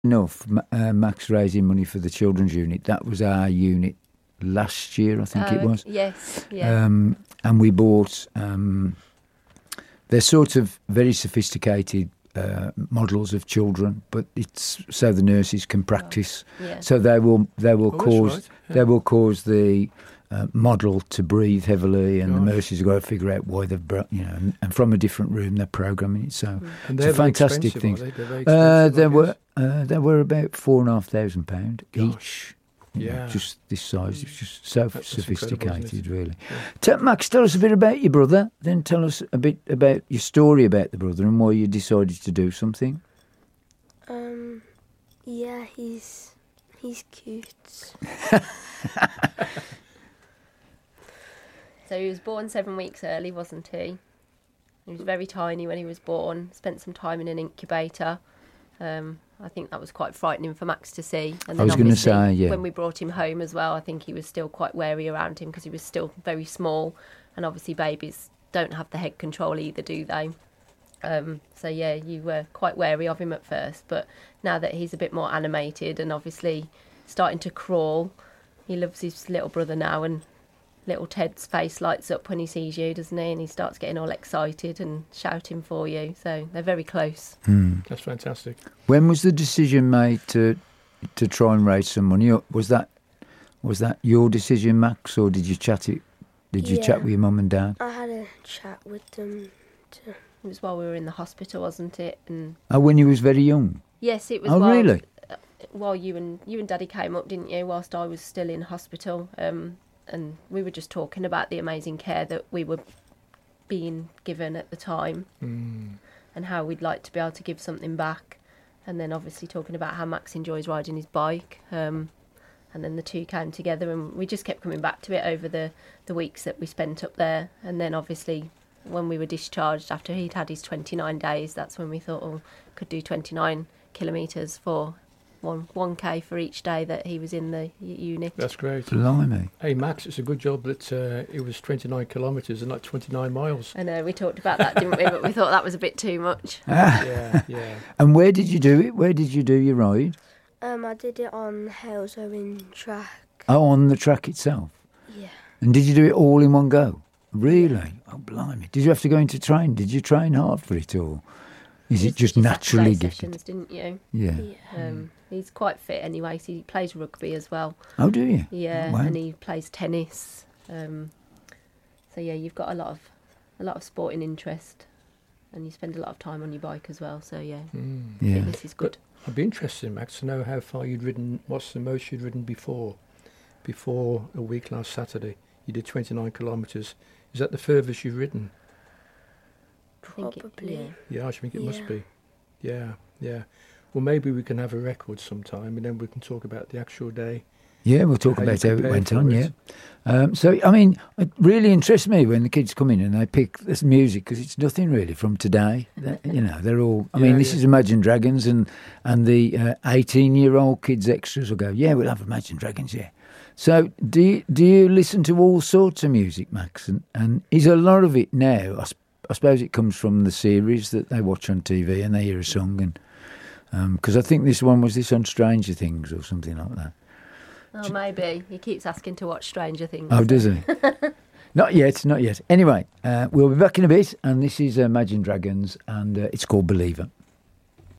enough, Max raising money for the children's unit. That was our unit last year, I think it was. Yes, yeah. And we bought. They're sort of very sophisticated models of children, but it's so the nurses can practice. Yeah. So they will cause right. Yeah. they will cause the model to breathe heavily, and the nurses have got to figure out why they've and from a different room they're programming it. So And it's they're a fantastic very thing. expensive, aren't they? They're very expensive, There were about £4,500 Gosh. each. Yeah. Just this size. It's just so That's sophisticated, incredible, isn't it? really. Yeah. Max, tell us a bit about your brother. Then tell us a bit about your story about the brother and why you decided to do something. Yeah, he's cute. So he was born 7 weeks early, wasn't he? He was very tiny when he was born. Spent some time in an incubator. I think that was quite frightening for Max to see. And I was going to obviously, say, yeah. when we brought him home as well, I think he was still quite wary around him because he was still very small. And obviously babies don't have the head control either, do they? So yeah, you were quite wary of him at first. But now that he's a bit more animated and obviously starting to crawl, he loves his little brother now, and little Ted's face lights up when he sees you, doesn't he? And he starts getting all excited and shouting for you. So they're very close. That's fantastic. When was the decision made to try and raise some money? Was that your decision, Max, or did you chat it? Did you chat with your mum and dad? I had a chat with them. It was while we were in the hospital, wasn't it? And Oh, when you was very young. yes, it was. Oh, really? While you and Daddy came up, didn't you? Whilst I was still in hospital, and we were just talking about the amazing care that we were being given at the time, and how we'd like to be able to give something back. And then obviously talking about how Max enjoys riding his bike. And then the two came together, and we just kept coming back to it over the weeks that we spent up there. And then obviously when we were discharged after he'd had his 29 days, that's when we thought, oh, could do 29 kilometres for 1K for each day that he was in the unit. That's great. Blimey. Hey, Max, it's a good job that it was 29 kilometres and not 29 miles. I know, we talked about that, didn't we? But we thought that was a bit too much. Yeah. And where did you do it? Where did you do your ride? I did it on Hales Owen track. Oh, on the track itself. Yeah. And did you do it all in one go? Really? Oh, blimey. Did you have to go into train? Did you train hard for it, or is it just His naturally Saturday gifted? sessions, didn't you? Yeah. He's quite fit anyway, so he plays rugby as well. Oh, do you? Yeah, Oh, wow. and he plays tennis. So yeah, you've got a lot of sporting interest, and you spend a lot of time on your bike as well. So yeah, Yeah. fitness is good. I'd be interested, Max, to know how far you'd ridden. What's the most you'd ridden before a week last Saturday? You did 29 kilometres. Is that the furthest you've ridden? Probably. Yeah, I should think it must Yeah. be. Yeah. Well, maybe we can have a record sometime, and then we can talk about the actual day. Yeah, we'll talk How you about how it compare went to on, it. So, I mean, it really interests me when the kids come in and they pick this music, because it's nothing really from today. They're all, this is Imagine Dragons, and the 18-year-old kids extras will go, yeah, we'll have Imagine Dragons, yeah. So do you listen to all sorts of music, Max? And is a lot of it now, I suppose it comes from the series that they watch on TV and they hear a song, and because I think this one was on Stranger Things or something like that. Oh, maybe he keeps asking to watch Stranger Things. Oh, does he? Not yet. Anyway, we'll be back in a bit, and this is Imagine Dragons, and it's called Believer.